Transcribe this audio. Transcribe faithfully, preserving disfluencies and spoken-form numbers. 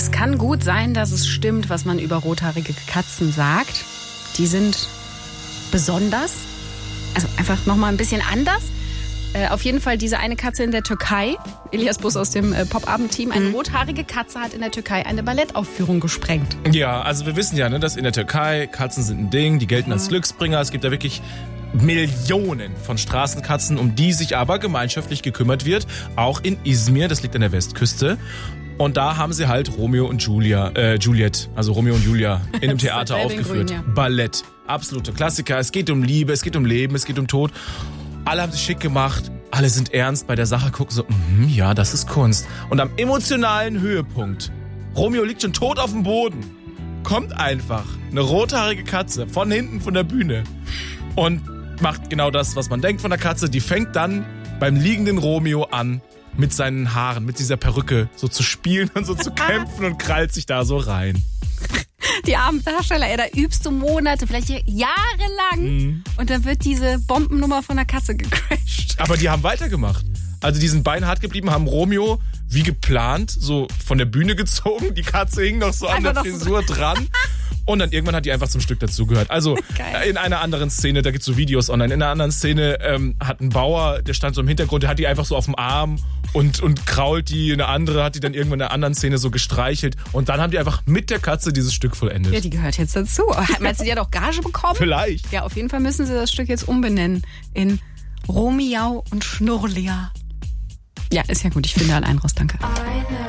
Es kann gut sein, dass es stimmt, was man über rothaarige Katzen sagt. Die sind besonders, also einfach nochmal ein bisschen anders. Äh, auf jeden Fall diese eine Katze in der Türkei, Elias Bus aus dem äh, Pop-Abend-Team, eine mhm. rothaarige Katze hat in der Türkei eine Ballettaufführung gesprengt. Ja, also wir wissen ja, ne, dass in der Türkei Katzen sind ein Ding, die gelten mhm. als Glücksbringer. Es gibt da wirklich Millionen von Straßenkatzen, um die sich aber gemeinschaftlich gekümmert wird. Auch in Izmir, das liegt an der Westküste. Und da haben sie halt Romeo und Julia, äh, Juliet, also Romeo und Julia in einem Theater aufgeführt. Grün, ja. Ballett, absolute Klassiker. Es geht um Liebe, es geht um Leben, es geht um Tod. Alle haben sich schick gemacht, alle sind ernst bei der Sache, gucken so, mm, ja, das ist Kunst. Und am emotionalen Höhepunkt, Romeo liegt schon tot auf dem Boden, kommt einfach eine rothaarige Katze von hinten von der Bühne und macht genau das, was man denkt von der Katze. Die fängt dann beim liegenden Romeo an, mit seinen Haaren, mit dieser Perücke so zu spielen und so zu kämpfen und krallt sich da so rein. Die armen Darsteller, ey, da übst du Monate, vielleicht jahrelang mhm. und dann wird diese Bombennummer von der Katze gecrashed. Aber die haben weitergemacht. Also die sind beinhart geblieben, haben Romeo wie geplant so von der Bühne gezogen. Die Katze hing noch so an einfach der Frisur so dran. Und dann irgendwann hat die einfach zum Stück dazugehört. Also Geil. In einer anderen Szene, da gibt's so Videos online, in einer anderen Szene ähm, hat ein Bauer, der stand so im Hintergrund, der hat die einfach so auf dem Arm und, und krault die. Eine andere hat die dann irgendwann in einer anderen Szene so gestreichelt. Und dann haben die einfach mit der Katze dieses Stück vollendet. Ja, die gehört jetzt dazu. Meinst du, die hat auch Gage bekommen? Vielleicht. Ja, auf jeden Fall müssen sie das Stück jetzt umbenennen in Romeo und Schnurlia. Ja, ist ja gut. Ich finde allein raus. Danke.